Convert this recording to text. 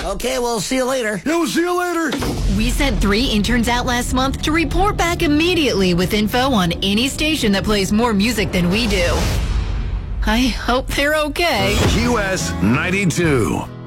Okay, we'll see you later. Yeah, we'll see you later. We sent 3 interns out last month to report back immediately with info on any station that plays more music than we do. I hope they're okay. QS 92.